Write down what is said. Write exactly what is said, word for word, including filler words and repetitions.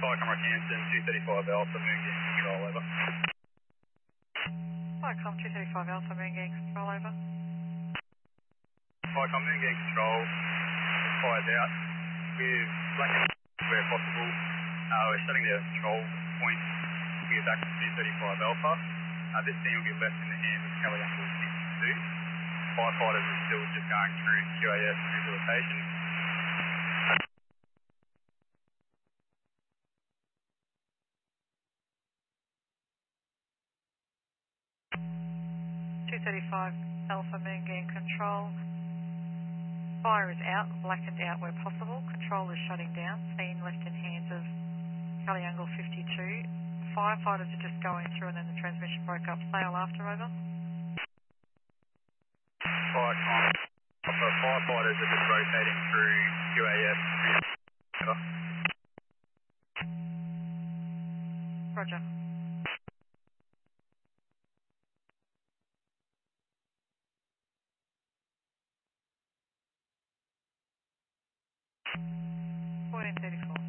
Vicom Rockhampton, two thirty-five Alpha, Moon Gang Control, over. Vicom two thirty-five Alpha, Moon Gang Control, over. Vicom Moon Gang Control, fires out. With black where possible, uh, we're shutting down control point with access two thirty-five Alpha. Uh, this thing will be left in the hands of Kelly Uncle sixty-two. Firefighters are still just going through Q A S rehabilitation. two thirty-five Alpha, Moon Gang Control. Fire is out, blackened out where possible. Control is shutting down. Scene left in hands of Kelly Uncle fifty-two. Firefighters are just going through and then the transmission broke up. Sail after, over. Vicom, Alpha, firefighters are just rotating through Q A S. Over. Roger. fourteen thirty-four.